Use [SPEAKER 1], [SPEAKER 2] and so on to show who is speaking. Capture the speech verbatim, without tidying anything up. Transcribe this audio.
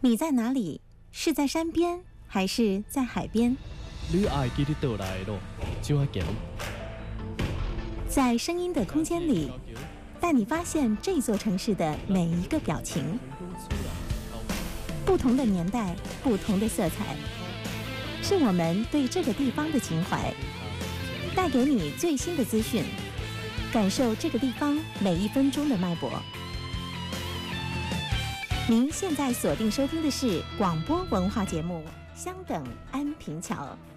[SPEAKER 1] 你在哪里？是在山边，还是在海边？
[SPEAKER 2] 你爱记你倒来的路，就要行。
[SPEAKER 1] 在声音的空间里，带你发现这座城市的每一个表情。不同的年代，不同的色彩，是我们对这个地方的情怀。带给你最新的资讯，感受这个地方每一分钟的脉搏。您现在锁定收听的是广播文化节目《相等安平桥》。